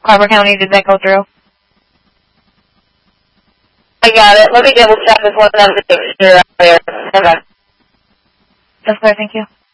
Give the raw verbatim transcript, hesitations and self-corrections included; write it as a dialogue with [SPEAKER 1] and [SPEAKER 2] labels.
[SPEAKER 1] Carver County, did that go through?
[SPEAKER 2] I got it. Let me double check this one. That was a picture there. Okay.
[SPEAKER 1] That's clear, thank you.